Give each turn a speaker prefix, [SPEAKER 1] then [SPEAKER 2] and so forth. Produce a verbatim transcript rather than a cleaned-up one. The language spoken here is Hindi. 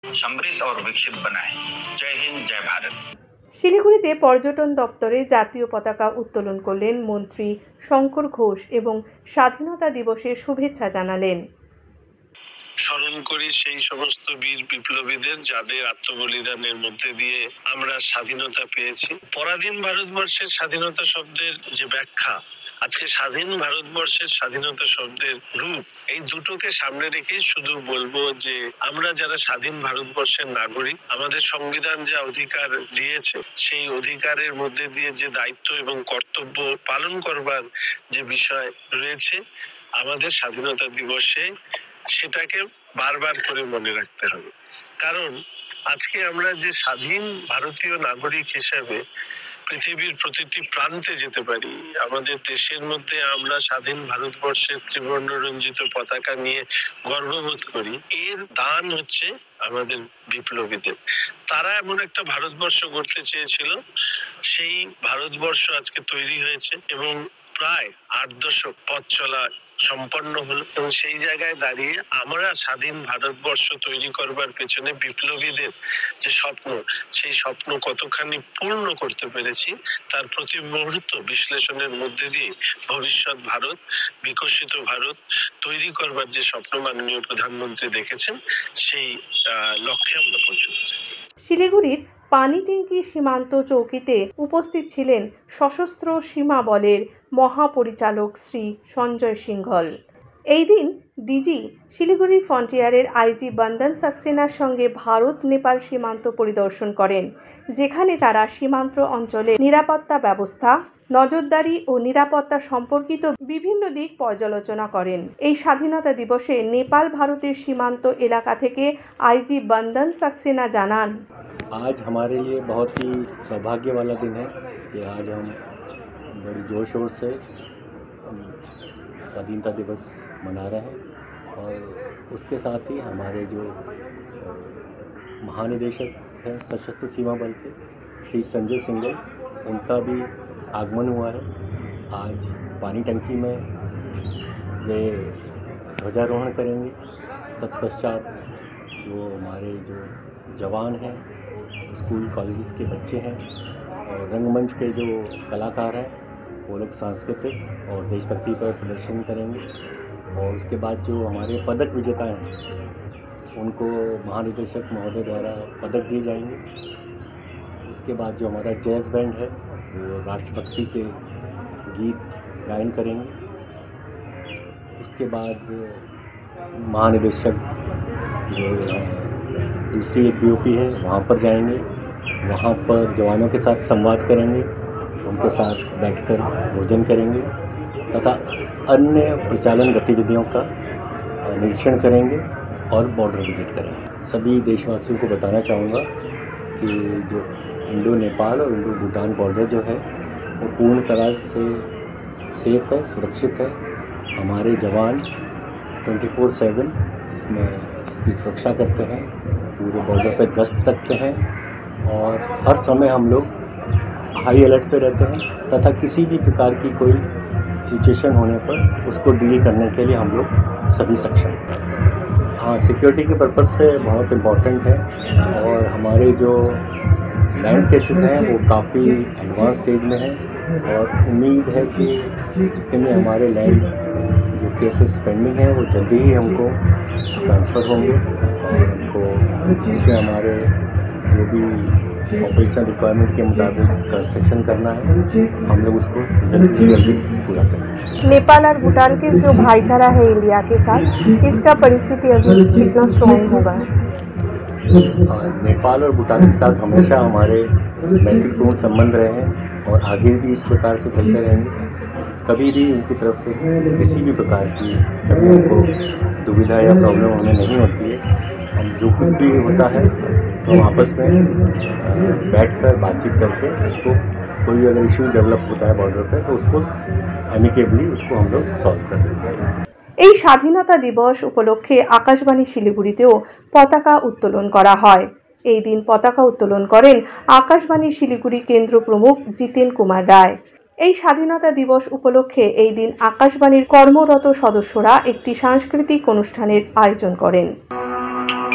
[SPEAKER 1] समृद्ध और विकसित बनाए। जय हिंद, जय भारत।
[SPEAKER 2] শিলিগুড়িতে পর্যটন দপ্তরে জাতীয় পতাকা উত্তোলন করলেন মন্ত্রী শঙ্কর ঘোষ এবং স্বাধীনতা দিবসের শুভেচ্ছা জানালেন।
[SPEAKER 3] স্মরণ করি সেই সমস্ত বীর বিপ্লবীদের যাদের আত্মবলিদানের মধ্যে দিয়ে আমরা স্বাধীনতা পেয়েছি। পরাধীন ভারতবর্ষের স্বাধীনতা শব্দের যে ব্যাখ্যা, আজকে স্বাধীন ভারতবর্ষের স্বাধীনতা শব্দের রূপ, এই দুটোকে সামনে রেখেই শুধু বলবো যে আমরা যারা স্বাধীন ভারতবর্ষের নাগরিক, আমাদের সংবিধান যা অধিকার দিয়েছে সেই অধিকারের মধ্যে দিয়ে যে দায়িত্ব এবং কর্তব্য পালন করবার যে বিষয় রয়েছে, আমাদের স্বাধীনতা দিবসে সেটাকে বারবার করে মনে রাখতে হবে। কারণ আজকে আমরা যে স্বাধীন ভারতীয় নাগরিক হিসেবে পৃথিবীর প্রতিটি প্রান্তে যেতে পারি, আমাদের দেশের মধ্যে আমরা স্বাধীন ভারতবর্ষের ত্রিবর্ণ রঞ্জিত পতাকা নিয়ে গর্ববোধ করি, এর দান হচ্ছে আমাদের বিপ্লবীদের। তারা এমন একটা ভারতবর্ষ গড়তে চেয়েছিল, সেই ভারতবর্ষ আজকে তৈরি হয়েছে এবং প্রায় আট দশক পথ চলা সম্পন্ন হলো। এবং সেই জায়গায় দাঁড়িয়ে আমরা স্বাধীন ভারতবর্ষ তৈরি করবার পেছনে বিপ্লবীদের যে স্বপ্ন, সেই স্বপ্ন কতখানি পূর্ণ করতে পেরেছি তার প্রতি মুহূর্ত বিশ্লেষণের মধ্যে দিয়ে ভবিষ্যৎ ভারত, বিকশিত ভারত তৈরি করবার যে স্বপ্ন মাননীয় প্রধানমন্ত্রী দেখেছেন, সেই লক্ষ্যে আমরা পৌঁছেছি।
[SPEAKER 2] শিলিগুড়ির পানিট্যাঙ্কি সীমান্ত চৌকিতে উপস্থিত ছিলেন সশস্ত্র সীমা বলের মহাপরিচালক শ্রী সঞ্জয় সিংঘল। এই দিন ডিজি শিলিগুড়ি ফ্রন্টিয়ারের আইজি বন্দন সাক্সেনার সঙ্গে ভারত নেপাল সীমান্ত পরিদর্শন করেন, যেখানে তারা সীমান্ত অঞ্চলে নিরাপত্তা ব্যবস্থা, নজরদারি ও নিরাপত্তা সম্পর্কিত বিভিন্ন দিক পর্যালোচনা করেন। এই স্বাধীনতা দিবসে নেপাল ভারতের সীমান্ত এলাকা থেকে আইজি বন্দন সাক্সেনা জানান,
[SPEAKER 4] आज हमारे लिए बहुत ही सौभाग्य वाला दिन है कि आज हम बड़ी जोर शोर से स्वाधीनता दिवस मना रहे हैं और उसके साथ ही हमारे जो महानिदेशक हैं सशस्त्र सीमा बल के श्री संजय सिंघल, उनका भी आगमन हुआ है। आज पानी टंकी में वे ध्वजारोहण करेंगे। तत्पश्चात जो हमारे जो जवान हैं, स्कूल कॉलेजेस के बच्चे हैं और रंगमंच के जो कलाकार हैं, वो लोग सांस्कृतिक और देशभक्ति पर प्रदर्शन करेंगे। और उसके बाद जो हमारे पदक विजेता हैं, उनको महानिदेशक महोदय द्वारा पदक दिए जाएंगे। उसके बाद जो हमारा जैज़ बैंड है, वो राष्ट्रभक्ति के गीत गायन करेंगे। उसके बाद महानिदेशक जो दूसरी एक बीओपी है, वहाँ पर जाएंगे, वहाँ पर जवानों के साथ संवाद करेंगे, उनके साथ बैठकर भोजन करेंगे तथा अन्य प्रचालन गतिविधियों का निरीक्षण करेंगे और बॉर्डर विजिट करेंगे। सभी देशवासियों को बताना चाहूँगा कि जो इंडो नेपाल और इंडो भूटान बॉर्डर जो है वो पूर्ण तरह से सेफ है, सुरक्षित है। हमारे जवान ट्वेंटी फोर सेवन इसमें इसकी सुरक्षा करते हैं, पूरे बॉर्डर पर गश्त रखते हैं और हर समय हम लोग हाई अलर्ट पे रहते हैं तथा किसी भी प्रकार की कोई सिचुएशन होने पर उसको डील करने के लिए हम लोग सभी सक्षम हैं। हाँ, सिक्योरिटी के पर्पज़ से बहुत इम्पॉर्टेंट है और हमारे जो लैंड केसेस हैं वो काफ़ी एडवांस स्टेज में हैं और उम्मीद है कि जितने भी हमारे लैंड जो केसेस पेंडिंग हैं वो जल्दी ही हमको ट्रांसफ़र होंगे और उनको उसमें हमारे जो भी ऑपरेशनल रिक्वायरमेंट के मुताबिक कंस्ट्रक्शन करना है, हम लोग उसको जल्दी से जल्दी पूरा करेंगे।
[SPEAKER 2] नेपाल और भूटान के जो भाईचारा है इंडिया के साथ, इसका परिस्थिति अभी कितना स्ट्रॉन्ग होगा?
[SPEAKER 4] नेपाल और भूटान के साथ हमेशा हमारे मैत्रीपूर्ण संबंध रहे हैं और आगे भी इस प्रकार से चलते रहेंगे। कभी भी उनकी तरफ से किसी भी प्रकार की कभी उनको दुविधा या प्रॉब्लम हमें नहीं होती है। हम जो कुछ भी होता है तो हम आपस में बैठकर बातचीत करके उसको कोई अगर इशू डेवलप होता है बॉर्डर पे तो उसको एमिकेबली उसको हम लोग सॉल्व कर देते हैं।
[SPEAKER 2] এই স্বাধীনতা দিবস উপলক্ষে আকাশবাণী শিলিগুড়িতেও পতাকা উত্তোলন করা হয়। এই দিন পতাকা উত্তোলন করেন আকাশবাণী শিলিগুড়ি কেন্দ্র প্রমুখ জিতেন কুমার রায়। এই স্বাধীনতা দিবস উপলক্ষে এই দিন আকাশবাণীর কর্মরত সদস্যরা একটি সাংস্কৃতিক অনুষ্ঠানের আয়োজন করেন।